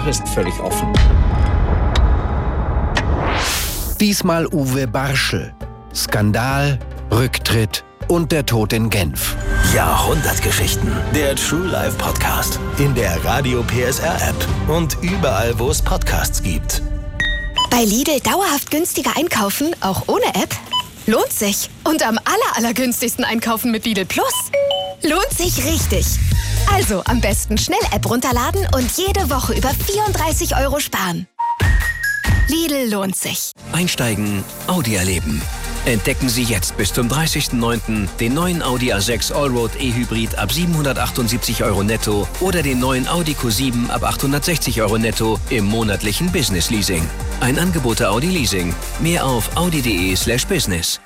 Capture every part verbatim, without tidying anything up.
ist völlig offen. Diesmal Uwe Barschel. Skandal, Rücktritt und der Tod in Genf. Jahrhundertgeschichten. Der True Life Podcast. In der Radio P S R App. Und überall, wo es Podcasts gibt. Bei Lidl dauerhaft günstiger einkaufen, auch ohne App? Lohnt sich. Und am aller, allergünstigsten einkaufen mit Lidl Plus? Lohnt sich richtig. Also am besten schnell App runterladen und jede Woche über vierunddreißig Euro sparen. Lidl lohnt sich. Einsteigen, Audi erleben. Entdecken Sie jetzt bis zum dreißigsten neunten den neuen Audi A sechs Allroad E-Hybrid ab siebenhundertachtundsiebzig Euro netto oder den neuen Audi Q sieben ab achthundertsechzig Euro netto im monatlichen Business Leasing. Ein Angebot der Audi Leasing. Mehr auf audi.de slash business.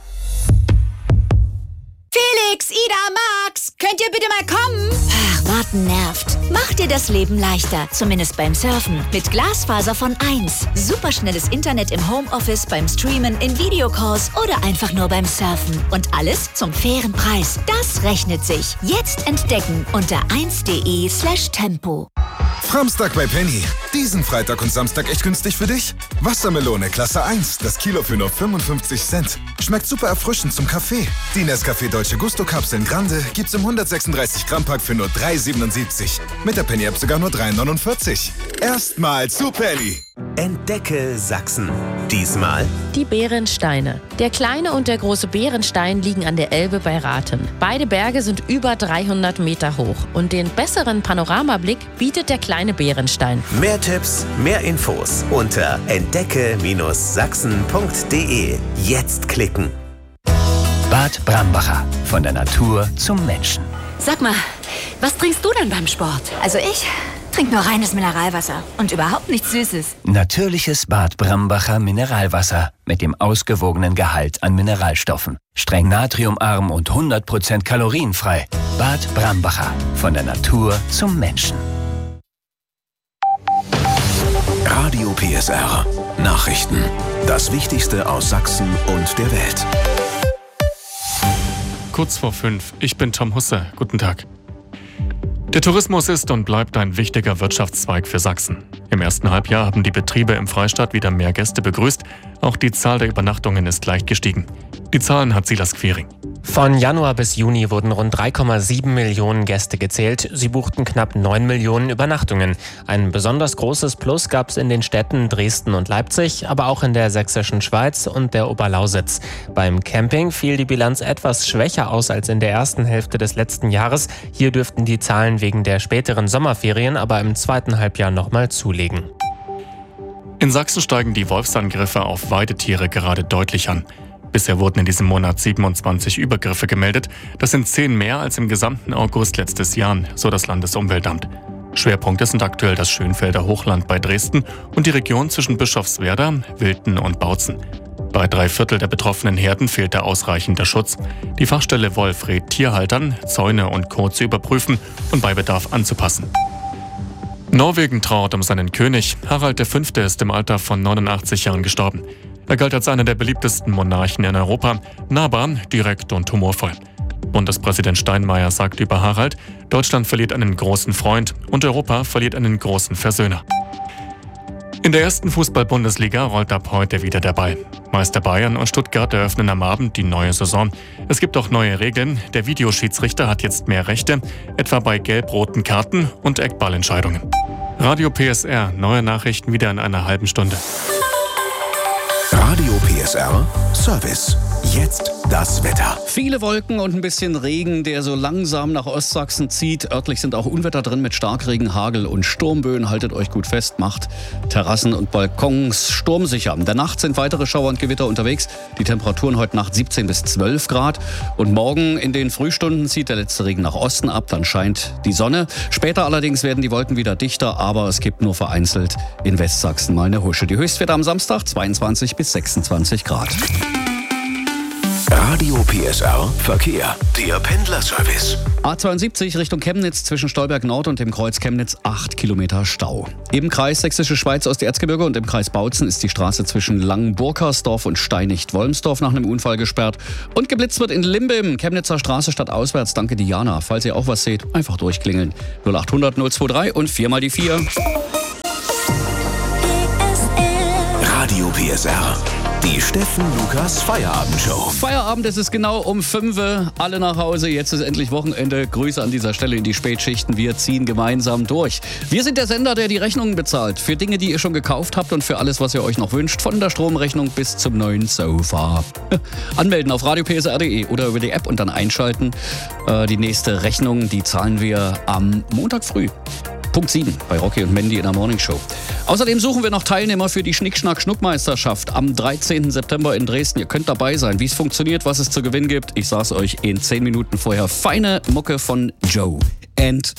Felix, Ida, Max, könnt ihr bitte mal kommen? Ach, warten nervt. Mach dir das Leben leichter, zumindest beim Surfen. Mit Glasfaser von eins. Superschnelles Internet im Homeoffice, beim Streamen, in Videocalls oder einfach nur beim Surfen. Und alles zum fairen Preis. Das rechnet sich. Jetzt entdecken unter eins.de slash tempo. Framstag bei Penny. Diesen Freitag und Samstag echt günstig für dich? Wassermelone Klasse eins, das Kilo für nur fünfundfünfzig Cent. Schmeckt super erfrischend zum Kaffee. Die Nescafé Dolce Gusto Kapseln Grande gibt's im hundertsechsunddreißig Gramm Pack für nur drei siebenundsiebzig. Mit der Penny App sogar nur drei neunundvierzig. Erstmal zu Penny. Entdecke Sachsen. Diesmal die Bärensteine. Der kleine und der große Bärenstein liegen an der Elbe bei Rathen. Beide Berge sind über dreihundert Meter hoch und den besseren Panoramablick bietet der kleine Bärenstein. Mehr Tipps, mehr Infos unter entdecke Sachsen punkt de. Jetzt klicken. Bad Brambacher. Von der Natur zum Menschen. Sag mal, was trinkst du denn beim Sport? Also ich trink nur reines Mineralwasser und überhaupt nichts Süßes. Natürliches Bad Brambacher Mineralwasser mit dem ausgewogenen Gehalt an Mineralstoffen. Streng natriumarm und hundert Prozent kalorienfrei. Bad Brambacher. Von der Natur zum Menschen. Radio P S R. Nachrichten. Das Wichtigste aus Sachsen und der Welt. Kurz vor fünf. Ich bin Tom Husse. Guten Tag. Der Tourismus ist und bleibt ein wichtiger Wirtschaftszweig für Sachsen. Im ersten Halbjahr haben die Betriebe im Freistaat wieder mehr Gäste begrüßt. Auch die Zahl der Übernachtungen ist leicht gestiegen. Die Zahlen hat Silas Quiring. Von Januar bis Juni wurden rund drei Komma sieben Millionen Gäste gezählt. Sie buchten knapp neun Millionen Übernachtungen. Ein besonders großes Plus gab es in den Städten Dresden und Leipzig, aber auch in der sächsischen Schweiz und der Oberlausitz. Beim Camping fiel die Bilanz etwas schwächer aus als in der ersten Hälfte des letzten Jahres. Hier dürften die Zahlen wegen der späteren Sommerferien aber im zweiten Halbjahr nochmal zulegen. In Sachsen steigen die Wolfsangriffe auf Weidetiere gerade deutlich an. Bisher wurden in diesem Monat siebenundzwanzig Übergriffe gemeldet. Das sind zehn mehr als im gesamten August letztes Jahr, so das Landesumweltamt. Schwerpunkte sind aktuell das Schönfelder Hochland bei Dresden und die Region zwischen Bischofswerda, Wilten und Bautzen. Bei drei Viertel der betroffenen Herden fehlte ausreichender Schutz. Die Fachstelle Wolf rät Tierhaltern, Zäune und Co. zu überprüfen und bei Bedarf anzupassen. Norwegen trauert um seinen König. Harald der Fünfte ist im Alter von neunundachtzig Jahren gestorben. Er galt als einer der beliebtesten Monarchen in Europa, nahbar, direkt und humorvoll. Bundespräsident Steinmeier sagt über Harald, Deutschland verliert einen großen Freund und Europa verliert einen großen Versöhner. In der ersten Fußball-Bundesliga rollt ab heute wieder der Ball. Meister Bayern und Stuttgart eröffnen am Abend die neue Saison. Es gibt auch neue Regeln. Der Videoschiedsrichter hat jetzt mehr Rechte, etwa bei gelb-roten Karten und Eckballentscheidungen. Radio P S R, neue Nachrichten wieder in einer halben Stunde. Radio P S R Service. Jetzt das Wetter. Viele Wolken und ein bisschen Regen, der so langsam nach Ostsachsen zieht. Örtlich sind auch Unwetter drin mit Starkregen, Hagel und Sturmböen. Haltet euch gut fest, macht Terrassen und Balkons sturmsicher. In der Nacht sind weitere Schauer und Gewitter unterwegs. Die Temperaturen heute Nacht siebzehn bis zwölf Grad. Und morgen in den Frühstunden zieht der letzte Regen nach Osten ab. Dann scheint die Sonne. Später allerdings werden die Wolken wieder dichter, aber es gibt nur vereinzelt in Westsachsen mal eine Husche. Die Höchstwerte am Samstag zweiundzwanzig bis sechsundzwanzig Grad. Radio P S R Verkehr. Der Pendlerservice. A zweiundsiebzig Richtung Chemnitz zwischen Stolberg Nord und dem Kreuz Chemnitz acht Kilometer Stau. Im Kreis Sächsische Schweiz Osterzgebirge und im Kreis Bautzen ist die Straße zwischen Langenburkersdorf und Steinicht-Wolmsdorf nach einem Unfall gesperrt. Und geblitzt wird in Limbim, Chemnitzer Straße stadtauswärts. Danke Diana. Falls ihr auch was seht, einfach durchklingeln. null acht hundert null zwei drei und viermal die vier. Radio P S R. Die Steffen Lukas Feierabendshow. Feierabend, es ist genau um fünf Uhr. Alle nach Hause. Jetzt ist endlich Wochenende. Grüße an dieser Stelle in die Spätschichten. Wir ziehen gemeinsam durch. Wir sind der Sender, der die Rechnungen bezahlt. Für Dinge, die ihr schon gekauft habt und für alles, was ihr euch noch wünscht. Von der Stromrechnung bis zum neuen Sofa. Anmelden auf radio p s r punkt d e oder über die App und dann einschalten. Äh, die nächste Rechnung, die zahlen wir am Montag früh. Punkt sieben bei Rocky und Mandy in der Morningshow. Außerdem suchen wir noch Teilnehmer für die Schnick-Schnack-Schnuck-Meisterschaft am dreizehnten September in Dresden. Ihr könnt dabei sein. Wie es funktioniert, was es zu gewinnen gibt, ich sag's euch in zehn Minuten vorher. Feine Mucke von Joe and